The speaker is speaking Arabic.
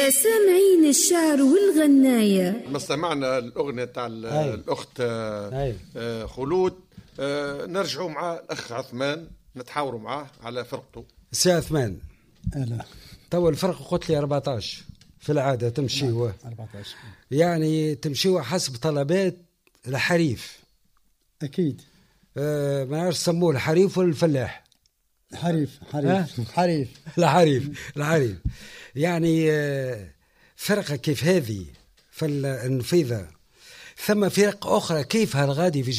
يا سامعين الشعر والغناية. ما سمعنا الأغنية تاع الأخت خلود. نرجعوا مع الأخ عثمان نتحاوروا معاه على فرقته. سي عثمان، لا تو الفرق قلت لي 14 في العادة تمشيوه 14 يعني تمشيوه حسب طلبات الحريف أكيد. ما نعرفش سموه الحريف ولا الفلاح. حريف الحريف يعني فرقة كيف هذه في النفيذة. ثم فرق أخرى كيفها الغادي في